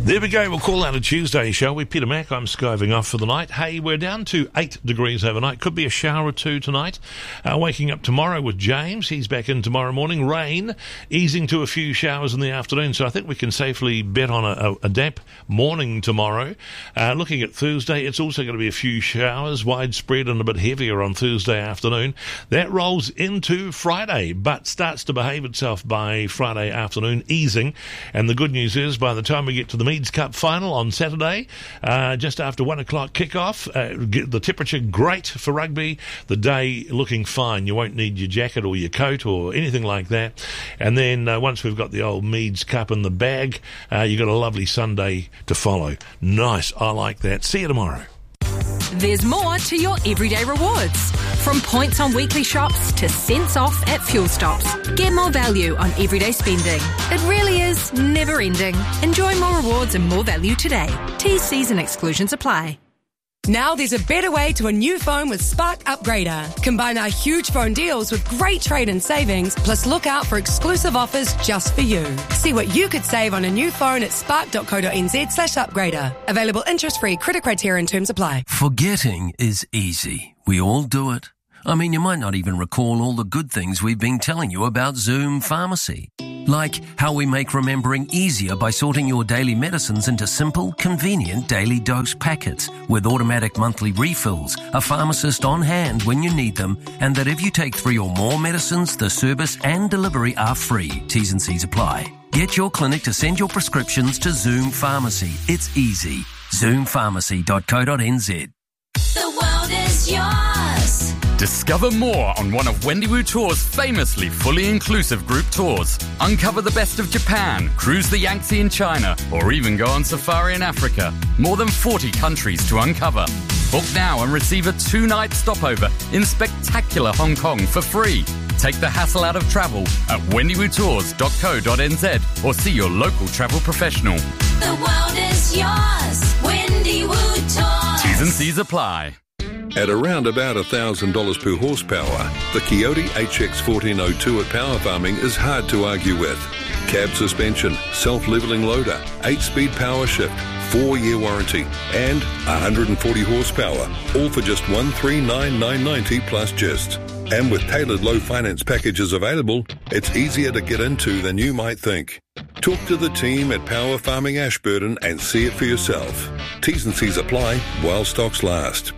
There we go. We'll call out a Tuesday, shall we? Peter Mack, I'm skiving off for the night. Hey, we're down to 8 degrees overnight. Could be a shower or two tonight. Waking up tomorrow with James. He's back in tomorrow morning. Rain, easing to a few showers in the afternoon. So I think we can safely bet on a damp morning tomorrow. Looking at Thursday, it's also going to be a few showers, widespread and a bit heavier on Thursday afternoon. That rolls into Friday, but starts to behave itself by Friday afternoon, easing. And the good news is, by the time we get to the Meads Cup final on Saturday, just after 1 o'clock kickoff, the temperature great for rugby, the day looking fine. You won't need your jacket or your coat or anything like that. And then once we've got the old Meads Cup in the bag, you've got a lovely Sunday to follow. Nice, I like that. See you tomorrow. There's more to your everyday rewards. From points on weekly shops to cents off at fuel stops. Get more value on everyday spending. It really is never ending. Enjoy more rewards and more value today. T's and exclusions apply. Now there's a better way to a new phone with Spark Upgrader. Combine our huge phone deals with great trade-in savings, plus look out for exclusive offers just for you. See what you could save on a new phone at spark.co.nz/upgrader. Available interest-free, credit criteria and terms apply. Forgetting is easy. We all do it. I mean, you might not even recall all the good things we've been telling you about Zoom Pharmacy. Like how we make remembering easier by sorting your daily medicines into simple, convenient daily dose packets with automatic monthly refills, a pharmacist on hand when you need them, and that if you take 3 or more medicines, the service and delivery are free. T's and C's apply. Get your clinic to send your prescriptions to Zoom Pharmacy. It's easy. ZoomPharmacy.co.nz. The world is yours. Discover more on one of Wendy Wu Tours' famously fully inclusive group tours. Uncover the best of Japan, cruise the Yangtze in China, or even go on safari in Africa. More than 40 countries to uncover. Book now and receive a 2-night stopover in spectacular Hong Kong for free. Take the hassle out of travel at wendywotours.co.nz or see your local travel professional. The world is yours. Wendy Wu Tours. T's and C's apply. At around about $1,000 per horsepower, the Coyote HX1402 at Power Farming is hard to argue with. Cab suspension, self-leveling loader, 8-speed power shift, 4-year warranty, and 140 horsepower, all for just $139,990 plus gist. And with tailored low finance packages available, it's easier to get into than you might think. Talk to the team at Power Farming Ashburton and see it for yourself. T's and C's apply while stocks last.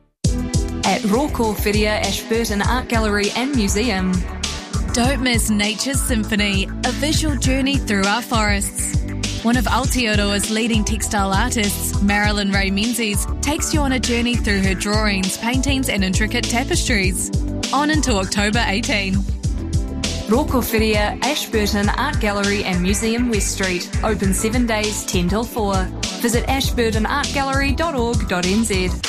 At Roko Whiria Ashburton Art Gallery and Museum. Don't miss Nature's Symphony, a visual journey through our forests. One of Aotearoa's leading textile artists, Marilyn Ray Menzies, takes you on a journey through her drawings, paintings and intricate tapestries. On until October 18. Roko Whiria Ashburton Art Gallery and Museum West Street. Open 7 days, 10 till 4. Visit ashburtonartgallery.org.nz.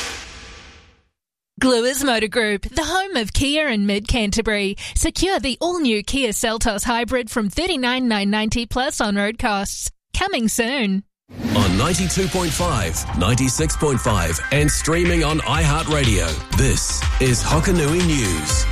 Gluers Motor Group, the home of Kia in mid-Canterbury. Secure the all-new Kia Seltos Hybrid from $39,990 plus on-road costs. Coming soon. On 92.5, 96.5 and streaming on iHeartRadio. This is Hokanui News.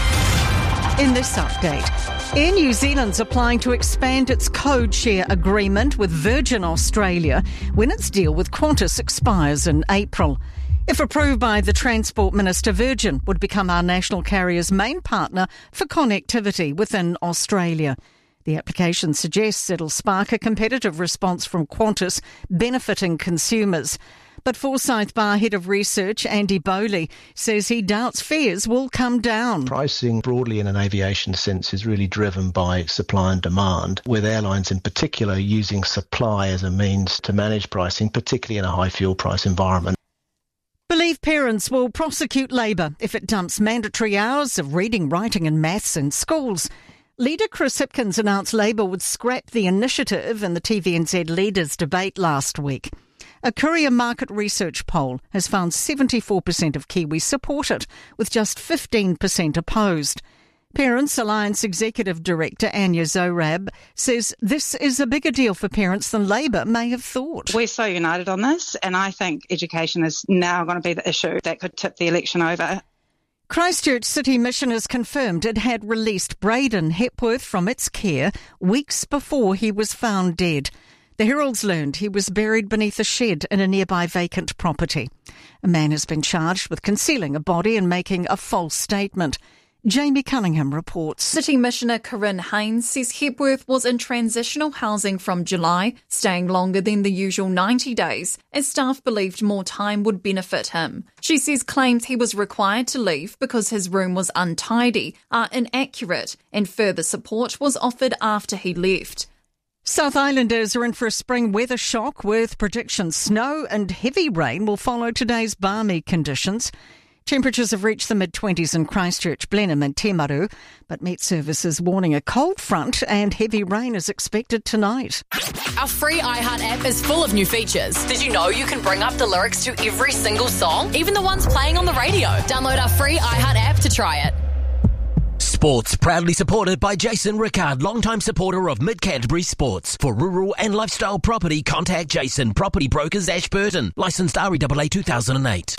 In this update, Air New Zealand's applying to expand its code share agreement with Virgin Australia when its deal with Qantas expires in April. If approved by the Transport Minister, Virgin would become our national carrier's main partner for connectivity within Australia. The application suggests it'll spark a competitive response from Qantas, benefiting consumers. But Forsyth Bar Head of Research, Andy Bowley, says he doubts fares will come down. Pricing broadly in an aviation sense is really driven by supply and demand, with airlines in particular using supply as a means to manage pricing, particularly in a high fuel price environment. Believe parents will prosecute Labour if it dumps mandatory hours of reading, writing and maths in schools. Leader Chris Hipkins announced Labour would scrap the initiative in the TVNZ Leaders debate last week. A Courier Market Research poll has found 74% of Kiwis support it, with just 15% opposed. Parents Alliance Executive Director Anya Zorab says this is a bigger deal for parents than Labour may have thought. We're so united on this, and I think education is now going to be the issue that could tip the election over. Christchurch City Mission has confirmed it had released Braden Hepworth from its care weeks before he was found dead. The Herald's learned he was buried beneath a shed in a nearby vacant property. A man has been charged with concealing a body and making a false statement. Jamie Cunningham reports. City Commissioner Corinne Haynes says Hepworth was in transitional housing from July, staying longer than the usual 90 days, as staff believed more time would benefit him. She says claims he was required to leave because his room was untidy are inaccurate, and further support was offered after he left. South Islanders are in for a spring weather shock with predictions snow and heavy rain will follow today's balmy conditions. Temperatures have reached the mid-20s in Christchurch, Blenheim and Timaru, but Met Services warning a cold front and heavy rain is expected tonight. Our free iHeart app is full of new features. Did you know you can bring up the lyrics to every single song, even the ones playing on the radio? Download our free iHeart app to try it. Sports proudly supported by Jason Rickard, longtime supporter of Mid-Canterbury Sports. For rural and lifestyle property, contact Jason, Property Brokers, Ashburton. Licensed REAA 2008.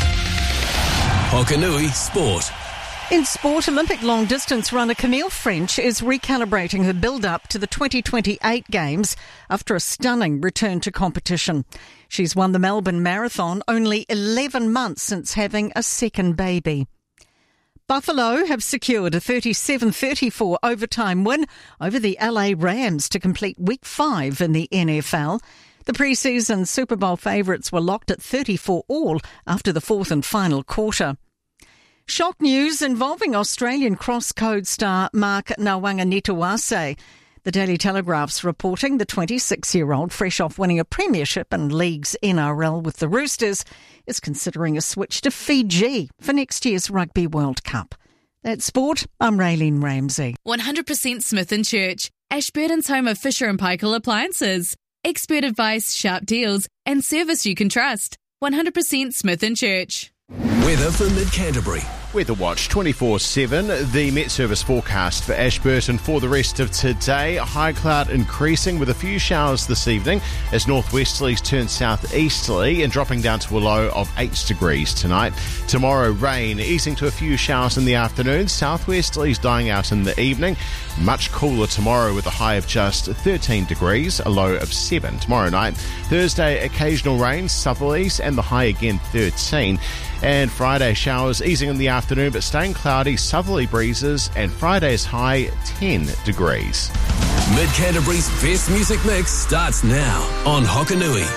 Hokanui Sport. In sport, Olympic long-distance runner Camille French is recalibrating her build-up to the 2028 Games after a stunning return to competition. She's won the Melbourne Marathon only 11 months since having a second baby. Buffalo have secured a 37-34 overtime win over the LA Rams to complete Week 5 in the NFL. The pre-season Super Bowl favourites were locked at 34-all after the fourth and final quarter. Shock news involving Australian cross-code star Mark Ngawanganituase. The Daily Telegraph's reporting the 26-year-old, fresh off winning a premiership and league's NRL with the Roosters, is considering a switch to Fiji for next year's Rugby World Cup. That's sport. I'm Raylene Ramsey. 100% Smith & Church, Ashburton's home of Fisher & Paykel appliances. Expert advice, sharp deals, and service you can trust. 100% Smith & Church. Weather for Mid-Canterbury. Weather Watch 24/7. The Met Service forecast for Ashburton for the rest of today. High cloud increasing with a few showers this evening as northwesterlies turn southeasterly and dropping down to a low of 8 degrees tonight. Tomorrow, rain easing to a few showers in the afternoon. Southwesterlies dying out in the evening. Much cooler tomorrow with a high of just 13 degrees, a low of 7 tomorrow night. Thursday, occasional rain, southerlies, and the high again 13. And Friday, showers easing in the afternoon but staying cloudy, southerly breezes, and Friday's high 10 degrees. Mid-Canterbury's best music mix starts now on Hokanui.